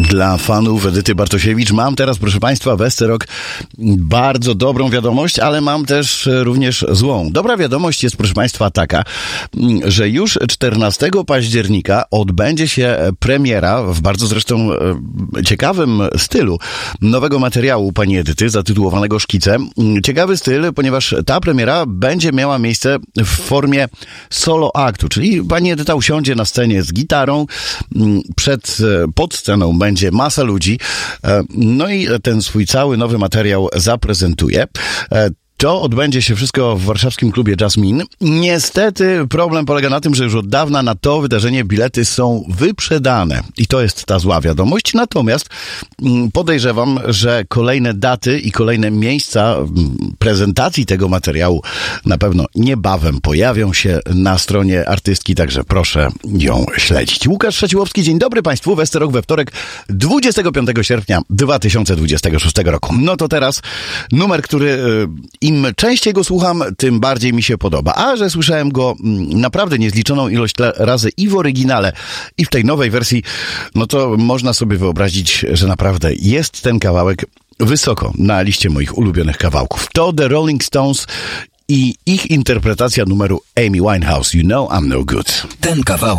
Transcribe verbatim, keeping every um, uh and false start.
Dla fanów Edyty Bartosiewicz mam teraz, proszę Państwa, Westerok, bardzo dobrą wiadomość, ale mam też również złą. Dobra wiadomość jest, proszę Państwa, taka, że już czternastego października odbędzie się premiera w bardzo zresztą ciekawym stylu nowego materiału pani Edyty zatytułowanego Szkice. Ciekawy styl, ponieważ ta premiera będzie miała miejsce w formie solo aktu, czyli pani Edyta usiądzie na scenie z gitarą, przed, pod sceną będzie masa ludzi, no i ten swój cały nowy materiał zaprezentuje. To odbędzie się wszystko w warszawskim klubie Jasmine. Niestety problem polega na tym, że już od dawna na to wydarzenie bilety są wyprzedane. I to jest ta zła wiadomość. Natomiast podejrzewam, że kolejne daty i kolejne miejsca prezentacji tego materiału na pewno niebawem pojawią się na stronie artystki, także proszę ją śledzić. Łukasz Szaciłowski, dzień dobry Państwu. Westerok we wtorek, dwudziestego piątego sierpnia dwa tysiące dwudziestego szóstego roku. No to teraz numer, który im częściej go słucham, tym bardziej mi się podoba. A że słyszałem go naprawdę niezliczoną ilość razy i w oryginale, i w tej nowej wersji, no to można sobie wyobrazić, że naprawdę jest ten kawałek wysoko na liście moich ulubionych kawałków. To The Rolling Stones i ich interpretacja numeru Amy Winehouse, You Know I'm No Good. Ten kawałek